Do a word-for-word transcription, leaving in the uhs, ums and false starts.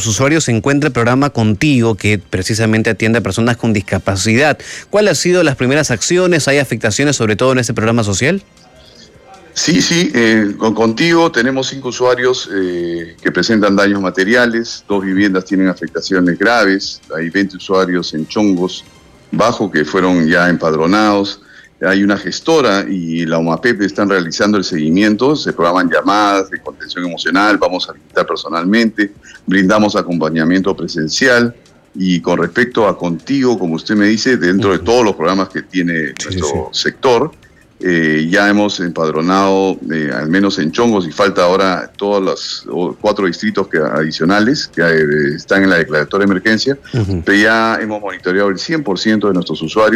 los usuarios se encuentra el programa Contigo, que precisamente atiende a personas con discapacidad. ¿Cuáles han sido las primeras acciones? ¿Hay afectaciones sobre todo en este programa social? Sí, sí, eh, con Contigo tenemos cinco usuarios eh, que presentan daños materiales, dos viviendas tienen afectaciones graves, hay veinte usuarios en Chongos Bajo que fueron ya empadronados, hay una gestora y la OMAPEP están realizando el seguimiento, se programan llamadas de contención emocional, vamos a visitar personalmente, brindamos acompañamiento presencial. Y con respecto a Contigo, como usted me dice, dentro de todos los programas que tiene Sí, nuestro sí. sector, Eh, ya hemos empadronado, eh, al menos en Chongos, y falta ahora todos los o, cuatro distritos que, adicionales que eh, están en la declaratoria de emergencia, Uh-huh. pero ya hemos monitoreado el cien por ciento de nuestros usuarios.